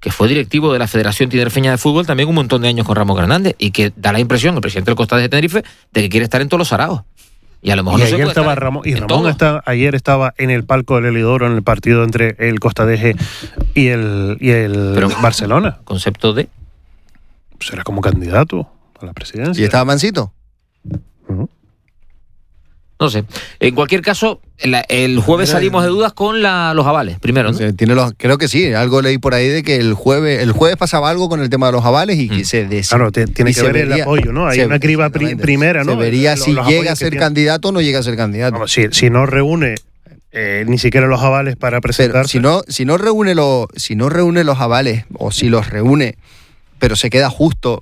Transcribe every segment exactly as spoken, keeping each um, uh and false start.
que fue directivo de la Federación Tinerfeña de Fútbol también un montón de años con Ramón Hernández, y que da la impresión, el presidente del Costa de Tenerife, de que quiere estar en todos los saraos. Y a lo mejor y no se ayer puede estaba estar Ramón, y en Ramón todo. está, ayer estaba en el palco del Helidoro en el partido entre el Costa de G y el, y el Pero, Barcelona. Concepto de... Será como candidato a la presidencia. ¿Y estaba Mansito? Uh-huh. No sé. En cualquier caso, la, el jueves salimos de dudas con la, los avales, primero, ¿no? O sea, tiene los, creo que sí, algo leí por ahí de que el jueves el jueves pasaba algo con el tema de los avales y que Mm. se des, Claro, te- tiene y que se ver el vería- apoyo, ¿no? Hay se- una criba pri- exactamente. primera, ¿no? Se vería Lo- si los llega apoyos a que ser tiene. candidato o no llega a ser candidato. Vamos, si, si no reúne eh, ni siquiera los avales para Pero presentarse. si no, si no reúne los, si no reúne los avales, o si los reúne, pero se queda justo,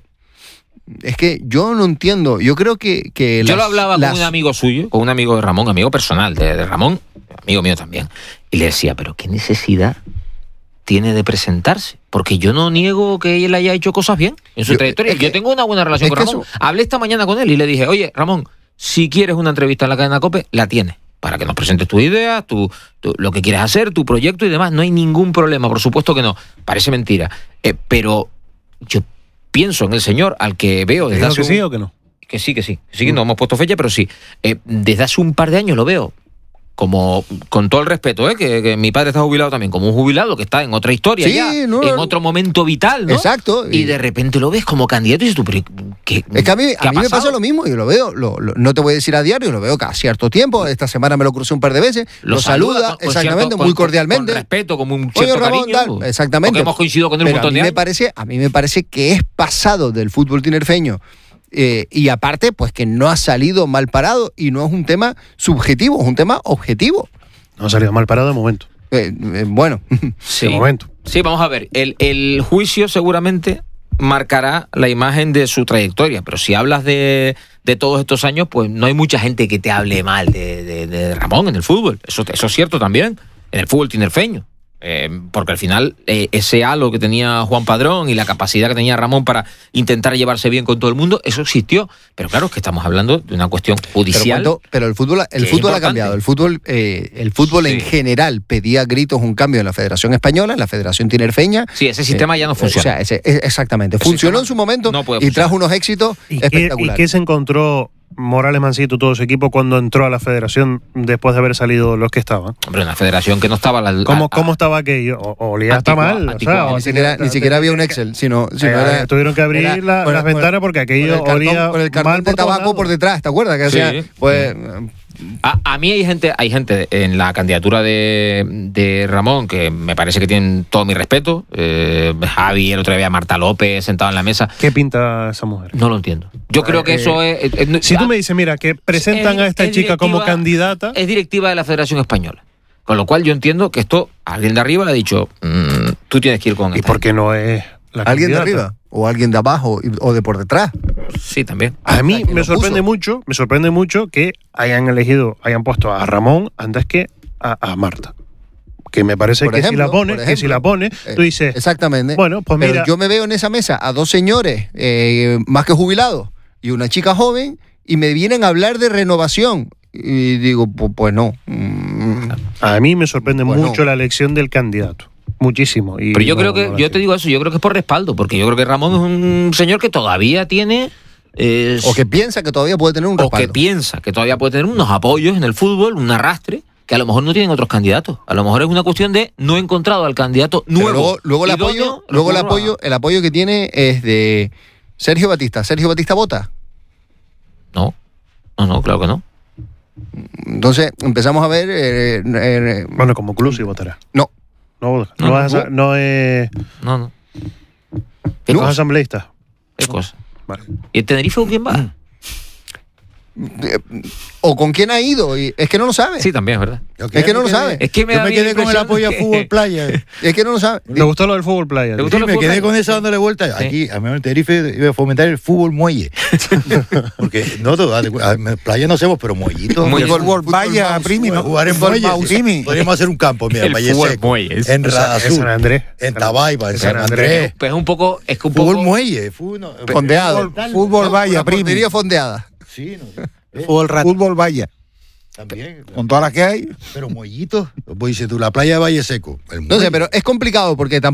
es que yo no entiendo. Yo creo que, que Yo las- lo hablaba las- con un amigo suyo, con un amigo de Ramón, amigo personal de, de Ramón, amigo mío también, y le decía, pero ¿qué necesidad tiene de presentarse? Porque yo no niego que él haya hecho cosas bien en su Yo- trayectoria. es que- Yo tengo una buena relación es con que Ramón. eso- Hablé esta mañana con él y le dije, oye, Ramón, si quieres una entrevista en la cadena COPE, la tienes, para que nos presentes tus ideas, tu, tu- lo que quieres hacer, tu proyecto y demás. No hay ningún problema, por supuesto que no. Parece mentira. Eh, pero yo pienso en el señor al que veo desde ¿Dijo hace que un- sí o que no? Que sí, que sí. Sí, que no hemos puesto fecha, pero sí. Eh, desde hace un par de años lo veo como, con todo el respeto, ¿eh? que, que mi padre está jubilado también, como un jubilado que está en otra historia Sí, ya, no, en no. otro momento vital, ¿no? Exacto. Y de repente lo ves como candidato y dices tú, pero ¿qué, Es que a mí, ¿qué a ha mí me pasado? pasa lo mismo, yo lo veo, lo- lo- no te voy a decir a diario, lo veo cada cierto tiempo, esta semana me lo crucé un par de veces, lo, saluda, con- con exactamente, cierto- muy con- cordialmente. Con respeto, como un Oye, cierto Ramón, cariño. tal, exactamente. Porque hemos coincidido con él Pero un montón a mí de me años. parece, a mí me parece que es pasado del fútbol tinerfeño. Eh, y aparte, pues que no ha salido mal parado y no es un tema subjetivo, es un tema objetivo. No ha salido mal parado de momento. Eh, eh, bueno, Sí. De momento. Sí, vamos a ver. El, el juicio seguramente marcará la imagen de su trayectoria, pero si hablas de, de todos estos años, pues no hay mucha gente que te hable mal de, de, de Ramón en el fútbol. Eso, eso es cierto también, en el fútbol tinerfeño. Eh, porque al final eh, ese halo que tenía Juan Padrón y la capacidad que tenía Ramón para intentar llevarse bien con todo el mundo, eso existió. Pero claro, es que estamos hablando de una cuestión pero, judicial. cuando- pero el fútbol, el que es fútbol ha importante. cambiado. El fútbol, eh, el fútbol en Sí. general pedía a gritos un cambio en la Federación Española, en la Federación tinerfeña. Sí, ese sistema ya no O funciona. sea, ese- es- exactamente. Ese Funcionó sistema en su momento no puede y trajo funcionar. unos éxitos ¿Y qué, ¿Y espectaculares. qué se encontró Morales Mansito, todo su equipo, cuando entró a la federación después de haber salido los que estaban? Hombre, una federación que no estaba... La, ¿Cómo, a- cómo estaba aquello? O, o olía hasta Anticuado, mal. O anticuado. sea, o Ni siquiera, ni siquiera había un Excel, sino, sino Eh, era- tuvieron que abrir era- la- con el- las con el- ventanas porque aquello con el cartón, olía con el cartón mal de por todos tabaco lados. por detrás, ¿te acuerdas? Que Sí. hacía, pues, A, a mí hay gente, hay gente en la candidatura de, de Ramón que me parece que tienen todo mi respeto. Eh, Javi, el otro día Marta López sentado en la mesa. ¿Qué pinta esa mujer? No lo entiendo. Yo creo que Eh, eso es... eh, eh, Si ah, tú me dices, mira, que presentan es- a esta es chica como directiva- candidata, Es directiva de la Federación Española. Con lo cual yo entiendo que esto, alguien de arriba le ha dicho, mm, tú tienes que ir con ¿y esta por qué no es la alguien de candidata? arriba o alguien de abajo y- o de por detrás. Sí, también. A mí ¿Quién me lo sorprende puso? mucho, me sorprende mucho que hayan elegido, hayan puesto a Ramón antes que a, a Marta. Que me parece Por que si ejemplo, la pone, por que si la ejemplo. pone, tú Eh, dices, Exactamente. bueno, pues Pero mira, yo me veo en esa mesa a dos señores eh, más que jubilados y una chica joven y me vienen a hablar de renovación. Y digo, pues, pues no. Mm, a mí me sorprende Bueno. mucho la elección del candidato. Muchísimo. Y Pero yo no- creo que, no la yo te digo eso, yo creo que es por respaldo, porque yo creo que Ramón es un señor que todavía tiene... eh, O que piensa que todavía puede tener un o respaldo. que piensa que todavía puede tener unos apoyos en el fútbol, un arrastre, que a lo mejor no tienen otros candidatos. A lo mejor es una cuestión de no he encontrado al candidato Pero nuevo. luego, luego el idóneo, apoyo, luego el recurro a- apoyo, el apoyo que tiene es de Sergio Batista. Sergio Batista vota. No, no, no, claro que no. Entonces empezamos a ver. eh, eh, Bueno, como club sí votará. no, No, no, No, es, no. no es, No, no. ¿Qué no es cosa? asambleísta. ¿Qué cosa? Vale. ¿Y el Tenerife con quién va? eh, o con quién ha ido. Y es que no lo sabe. Sí, también, es verdad. Es que no lo sabe. Es que me Yo da me a mí la quedé con el impresión apoyo a que- Fútbol Playa. Es que no lo sabe. ¿Le gustó lo del fútbol playa? ¿Le gustó? Sí, lo me fútbol quedé playa? con esa dándole vuelta. Sí. Aquí, a mí en Tenerife iba a fomentar el fútbol muelle. Porque nosotros, a- a- playa no hacemos, pero muellito. Muelle. Fútbol- Fútbol vaya, mouse, primi, ¿no? Jugar en Fútbol muelle. mouse, primi. Podríamos hacer un campo, mira, en El Valle fútbol Seco, muelle, es- en Esa- Rada en Azul, San Andrés. en Tabaiba, en San San Andrés. Andrés. Pues es un poco... Es que un Fútbol poco... muelle. Fútbol, no, Fondeado. fútbol- Fútbol vaya, Una primi. portería fondeada. Sí, no, eh, Fútbol, fútbol vaya. también. Con todas las que hay. Pero mollito. Pues dices tú, la playa de Valle Seco. El No sé, muelle. pero es complicado porque tampoco.